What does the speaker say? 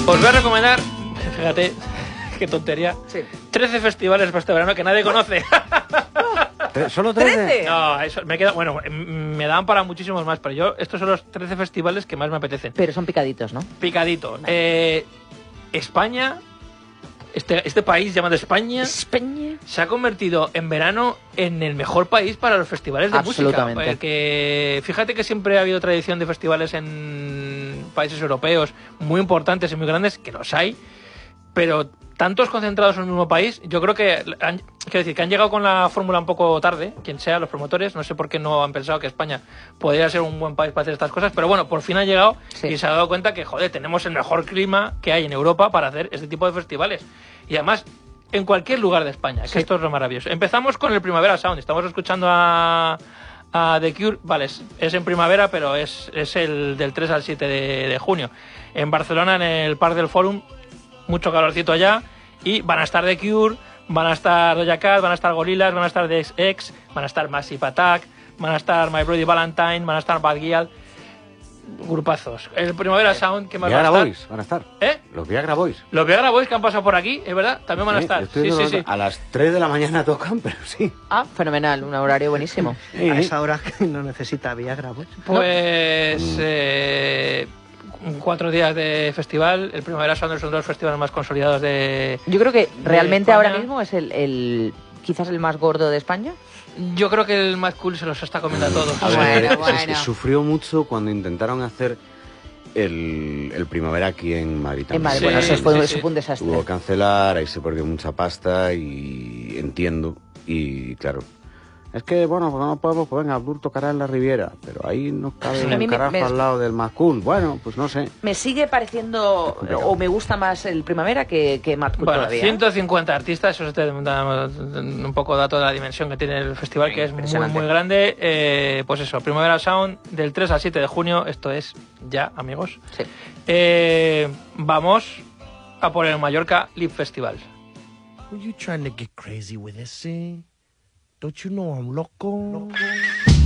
Os voy a recomendar, fíjate, qué tontería, 13 festivales para este verano que nadie conoce. ¿Solo 13? No, eso me queda, bueno, me dan para muchísimos más, pero yo, estos son los 13 festivales que más me apetecen. Pero son picaditos, ¿no? Picadito. España, este país llamado España, se ha convertido en verano en el mejor país para los festivales de música. Porque fíjate que siempre ha habido tradición de festivales en países europeos muy importantes y muy grandes, que los hay, pero tantos concentrados en el mismo país, yo creo que que han llegado con la fórmula un poco tarde, quien sea, los promotores, no sé por qué no han pensado que España podría ser un buen país para hacer estas cosas, pero bueno, por fin han llegado y se ha dado cuenta que, joder, tenemos el mejor clima que hay en Europa para hacer este tipo de festivales. Y además, en cualquier lugar de España, que esto es lo maravilloso. Empezamos con el Primavera Sound, estamos escuchando a The Cure, vale, es en primavera, pero es el del 3 al 7 de junio. En Barcelona, en el Parc del Fòrum, mucho calorcito allá, y van a estar The Cure, van a estar Doja Cat, van a estar Gorillaz, van a estar The X, van a estar Massive Attack, van a estar My Bloody Valentine, van a estar Bad Gyal, grupazos. El Primavera Sound, que más Viagra va a estar. Boys van a estar. ¿Eh? Los Viagra Boys. Los Viagra Boys que han pasado por aquí, es verdad, también van a estar. Sí. A las 3 de la mañana tocan, pero sí. Ah, fenomenal, un horario buenísimo. A esa hora que no necesita Viagra, pues 4 días de festival. El Primavera Sound es uno de los festivales más consolidados de... Yo creo que realmente España. ahora mismo es el quizás el más gordo de España. Yo creo que el Mad Cool se los está comiendo a todos. Bueno. Sufrió mucho cuando intentaron hacer el Primavera aquí en Madrid también. En Madrid, bueno, eso fue un desastre. Tuvo que cancelar, ahí se perdió mucha pasta y entiendo. Y claro, es que, bueno, pues no podemos, pues venga, Abdul tocará en la Riviera, pero ahí nos cabe un carajo al lado del Mad Cool. Bueno, pues no sé. Me sigue pareciendo, o me gusta más el Primavera que Mad Cool todavía. 150 artistas, eso te da un poco dato de la dimensión que tiene el festival, que es muy grande. Pues eso, Primavera Sound, del 3 al 7 de junio, esto es ya, amigos. Sí. Vamos a por el Mallorca Live Festival. Were you trying to get crazy with this, eh? Don't you know I'm loco?